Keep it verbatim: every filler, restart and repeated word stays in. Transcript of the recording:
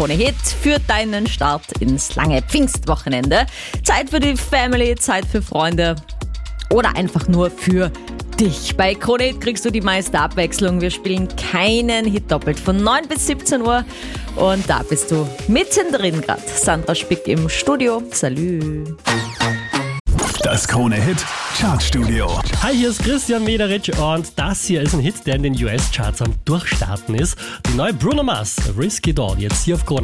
Krone Hit für deinen Start ins lange Pfingstwochenende. Zeit für die Family, Zeit für Freunde oder einfach nur für dich. Bei Krone Hit kriegst du die meiste Abwechslung. Wir spielen keinen Hit doppelt von neun bis siebzehn Uhr und da bist du mittendrin gerade. Sandra Spick im Studio. Salü. Das Krone Hit Chartstudio. Hi, hier ist Christian Mederitsch und das hier ist ein Hit, der in den U S-Charts am Durchstarten ist. Die neue Bruno Mars, Risky Doll, jetzt hier auf Krone.